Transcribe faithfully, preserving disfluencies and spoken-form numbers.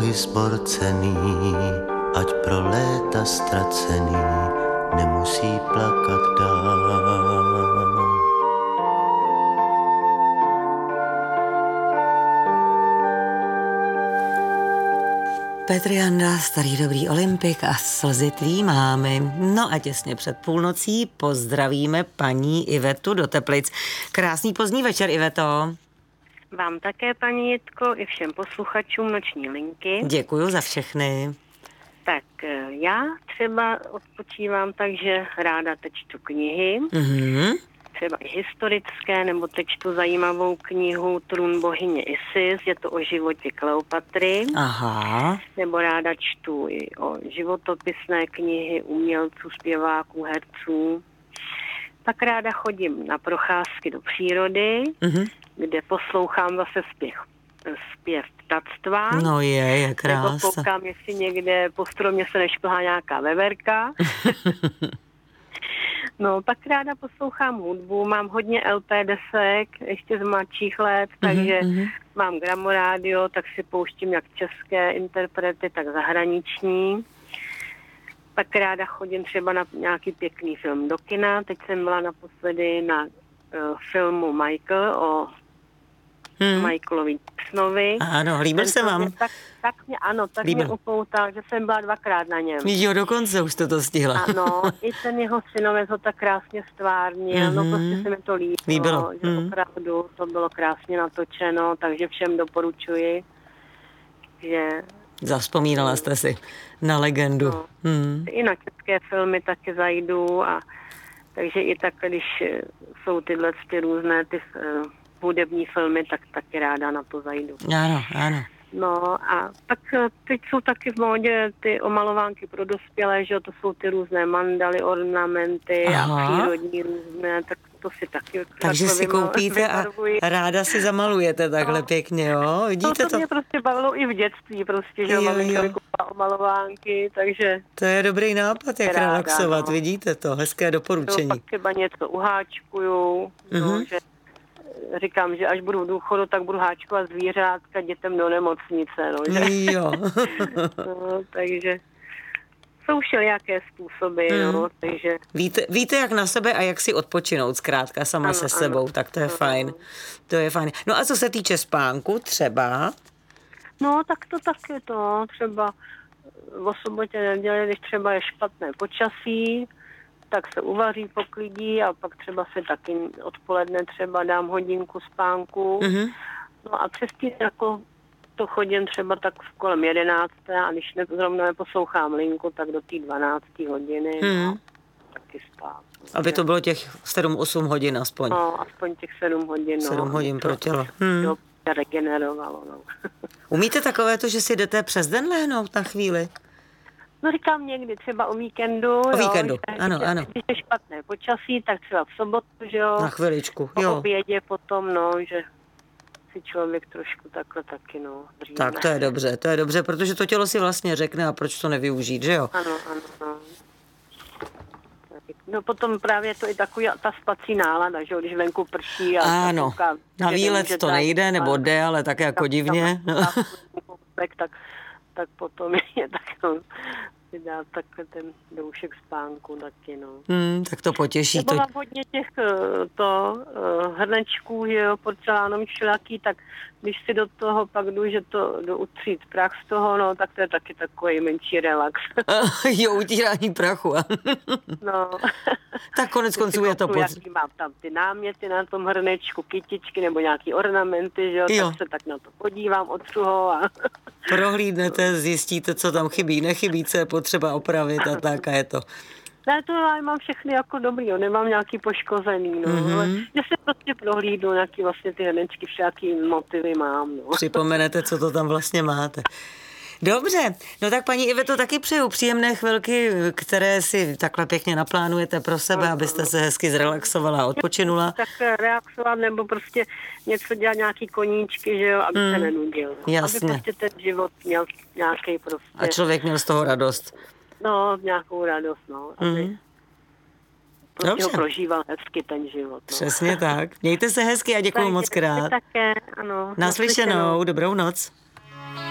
touhy zborcený, ať pro léta ztracený nemusí plakat dál. Petr Janda, starý dobrý olympik a slzy tvý mámy. No a těsně před půlnocí pozdravíme paní Ivetu do Teplic. Krásný pozdní večer, Iveto. Vám také, paní Jitko, i všem posluchačům Noční linky. Děkuju za všechny. Tak já třeba odpočívám tak, že ráda teď čtu knihy, Mhm. třeba i historické, nebo teď čtu zajímavou knihu Trůn bohyně Isis, je to o životě Kleopatry. Aha. Nebo ráda čtu i o životopisné knihy umělců, zpěváků, herců. Pak ráda chodím na procházky do přírody, Mhm. kde poslouchám zase zpěv, zpěv ptactva. No je, je Nebo krása. koukám, jestli někde po stromě se nešplhá nějaká veverka. No, pak ráda poslouchám hudbu, mám hodně el pé desek, ještě z mladších let, takže mhm. mám gramorádio, tak si pouštím jak české interprety, tak zahraniční. Pak ráda chodím třeba na nějaký pěkný film do kina. Teď jsem byla naposledy na uh, filmu Michael o Hmm. Michaelovi Jacksonovi. Ano, líbil se vám? Mě, tak, tak mě, ano, tak Líbil. mě upoutal, že jsem byla dvakrát na něm. Jo, dokonce už jste to stihla. Ano, i ten jeho synovec ho tak krásně stvárnil, Mhm. no prostě se mi to líbilo, Líbilo, že mhm. opravdu to bylo krásně natočeno, takže všem doporučuji, že Zavzpomínala jste si na legendu. No. Hmm. i na české filmy taky zajdu, a takže i tak, když jsou tyhle ty různé ty uh, hudební filmy, tak taky ráda na to zajdu. Ano, ano. No a tak eh, teď jsou taky v módě ty omalovánky pro dospělé, že jo, to jsou ty různé mandaly, ornamenty Aha. a přírodní různé, tak to si taky Takže takhle si vymal- koupíte a vybarvuji. ráda si zamalujete takhle No. pěkně, jo? No, Vidíte to, to? mě prostě bavilo i v dětství, prostě, že jo, Jo, maminka jo. mi koupila omalovánky, takže To je dobrý nápad, jak Ráda, relaxovat, no. vidíte to, hezké jo, doporučení. pak třeba něco uháčkuju, Mhm. no, že eh, říkám, že až budu v důchodu, tak budu háčkovat zvířátka dětem do nemocnice, no, že? Jo. No, takže jsou všelijaké způsoby, Hmm. no, takže Víte, víte, jak na sebe a jak si odpočinout zkrátka sama Ano, se ano. sebou, tak to je Ano. fajn. To je fajn. No a co se týče spánku třeba? no, tak to taky to, třeba o sobotě, neděli, když třeba je špatné počasí, tak se uvaří, poklidí a pak třeba si taky odpoledne třeba dám hodinku spánku. Mhm. No a přes tím jako to chodím třeba tak v kolem jedenácté a když ne, zrovna neposlouchám linku, tak do té dvanácté hodiny Hmm. no, taky spát. Aby to bylo těch sedm osm hodin aspoň. No, aspoň těch sedm hodin. No, sedm hodin aby pro to tělo. Hmm. to regenerovalo, no. Umíte takové to, že si jdete přes den lehnout na chvíli? No říkám někdy, třeba o víkendu. O víkendu, jo, když, ano, když, ano. Když je špatné počasí, tak třeba v sobotu, že jo. Na chviličku, Po jo. obědě potom, no, že si člověk trošku takhle taky, no, dříve. Tak to je dobře, to je dobře, protože to tělo si vlastně řekne a proč to nevyužít, že jo? Ano, ano, no. No potom právě to i taková ta spací nálada, že jo, když venku prší a Ano, kouká, na že výlet nemůže to dát nejde, nebo spát. jde, ale tak jako Tak- divně. tak- tak, tak, tak potom je tak, no, si dá takhle ten doušek spánku taky, no. Hmm, tak to potěší. Nebo To... mám hodně těch eh, to, uh, hrnečků, že jo, porcelánových všelaký, tak když si do toho pak jdu, že to jdu utřít prach z toho, no, tak to je taky takový menší relax. jo, utírání prachu. No. Tak konec Si konců je to koupnu, pod... jaký mám tam ty náměty na tom hrnečku, kytičky nebo nějaký ornamenty, že jo, Jo. tak se tak na to podívám, otřu ho a Prohlídnete, zjistíte, co tam chybí, nechybí, co je potřeba opravit a tak a je to. ne, to já mám všechny jako dobrý, jo, nemám nějaký poškozený, no, Mhm. ale že se prostě prohlídnu, nějaký vlastně ty hrnečky, všelaký motivy mám, no. Připomenete, co to tam vlastně máte. Dobře, no tak paní Iveto, taky přeju příjemné chvilky, které si takhle pěkně naplánujete pro sebe, abyste se hezky zrelaxovala a odpočinula. Tak reaxovat nebo prostě něco dělat, nějaký koníčky, že jo, aby Hmm. se nenudil. Jasně. Aby prostě ten život měl nějaký prostě, A člověk měl z toho radost. no, nějakou radost, no, aby Mhm. prostě Dobře. ho prožíval hezky ten život. No. Přesně tak. Mějte se hezky a děkuju Tak, moc krát. Také, ano. Naslyšenou, dobrou noc.